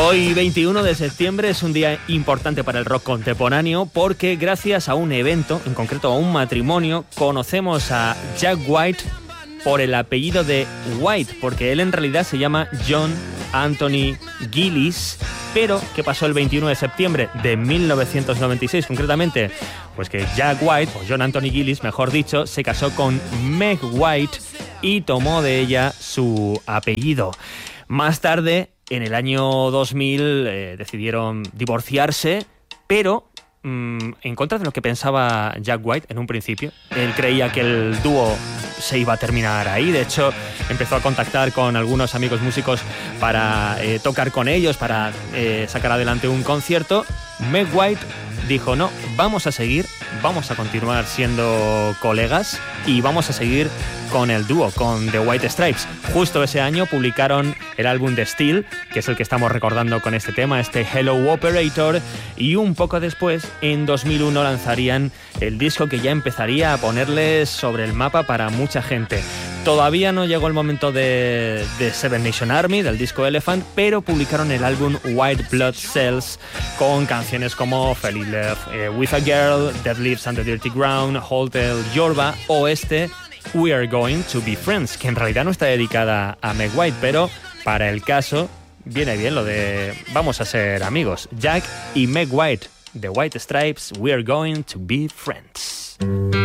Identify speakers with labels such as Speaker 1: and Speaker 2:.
Speaker 1: Hoy, 21 de septiembre, es un día importante para el rock contemporáneo porque gracias a un evento, en concreto a un matrimonio, conocemos a Jack White por el apellido de White, porque él en realidad se llama John Anthony Gillis. Pero, ¿qué pasó el 21 de septiembre de 1996 concretamente? Pues que Jack White, o John Anthony Gillis, mejor dicho, se casó con Meg White y tomó de ella su apellido. Más tarde, en el año 2000, decidieron divorciarse, pero en contra de lo que pensaba Jack White en un principio. Él creía que el dúo se iba a terminar ahí. De hecho, empezó a contactar con algunos amigos músicos para tocar con ellos, para sacar adelante un concierto. Meg White dijo, no, vamos a seguir, vamos a continuar siendo colegas y vamos a seguir con el dúo, con The White Stripes. Justo ese año publicaron el álbum The Steel, que es el que estamos recordando con este tema, este Hello Operator, y un poco después, en 2001, lanzarían el disco que ya empezaría a ponerles sobre el mapa para mucha gente. Todavía no llegó el momento de Seven Nation Army, del disco Elephant, pero publicaron el álbum White Blood Cells con canciones como Fell in Love with a Girl, Dead Leaves and the Dirty Ground, Hotel Yorba o We Are Going to Be Friends, que en realidad no está dedicada a Meg White, pero para el caso viene bien lo de vamos a ser amigos. Jack y Meg White, The White Stripes, We Are Going to Be Friends.